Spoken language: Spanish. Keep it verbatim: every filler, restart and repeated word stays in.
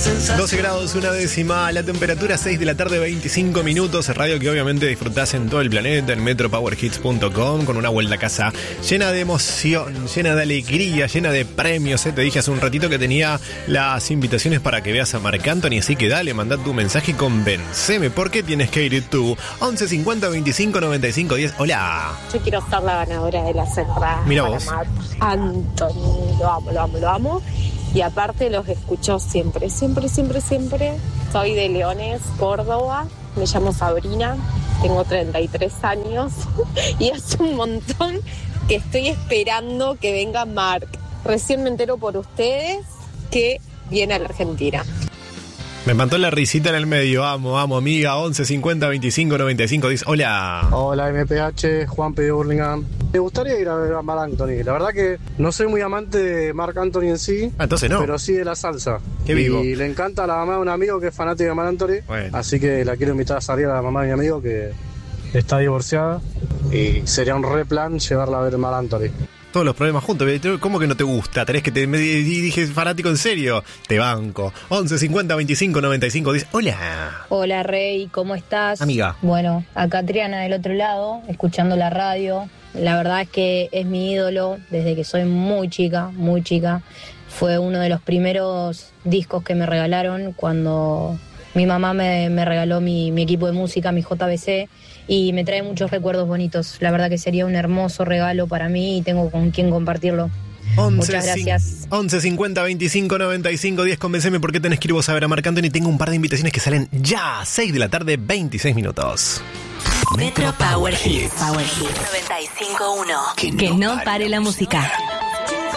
doce grados, una décima, la temperatura seis de la tarde, veinticinco minutos. Radio que obviamente disfrutás en todo el planeta, en metro power hits punto com, con una vuelta a casa llena de emoción, llena de alegría, llena de premios. ¿eh? Te dije hace un ratito que tenía las invitaciones para que veas a Marc Anthony, así que dale, mandá tu mensaje y convenceme. ¿Por qué tienes que ir tú? once cincuenta veinticinco noventa y cinco diez. Hola. Yo quiero ser la ganadora de las entradas. Mira para vos. Marc Anthony, lo amo, lo amo, lo amo. Y aparte los escucho siempre, siempre, siempre, siempre. Soy de Leones, Córdoba. Me llamo Sabrina, tengo treinta y tres años. Y hace un montón que estoy esperando que venga Marc. Recién me entero por ustedes que viene a la Argentina. Me mandó la risita en el medio. Amo, amo, amiga. once cincuenta veinticinco noventa y cinco diez. Hola. Hola M P H, Juan P. de Burlingame. Me gustaría ir a ver a Marc Anthony. La verdad que no soy muy amante de Marc Anthony en sí. Ah, entonces no. Pero sí de la salsa. Qué vivo. Y le encanta a la mamá de un amigo que es fanática de Marc Anthony. Bueno. Así que la quiero invitar a salir a la mamá de mi amigo que está divorciada. Y sería un re plan llevarla a ver Marc Anthony. Todos los problemas juntos. ¿Cómo que no te gusta? Tenés que te me dije fanático en serio. Te banco. once cincuenta veinticinco noventa y cinco diez. Hola. Hola Rey, ¿cómo estás? Amiga. Bueno, acá Triana del otro lado, escuchando la radio. La verdad es que es mi ídolo desde que soy muy chica, muy chica. Fue uno de los primeros discos que me regalaron cuando mi mamá me, me regaló mi, mi equipo de música, mi J B C, y me trae muchos recuerdos bonitos. La verdad que sería un hermoso regalo para mí y tengo con quién compartirlo. Muchas gracias. once cincuenta veinticinco noventa y cinco diez. Convenceme por qué tenés que ir vos a ver a Marc Anthony. Tengo un par de invitaciones que salen ya. seis de la tarde, veintiséis minutos. Metro Power Hits. Power Hits noventa y cinco punto uno. Que no pare la música.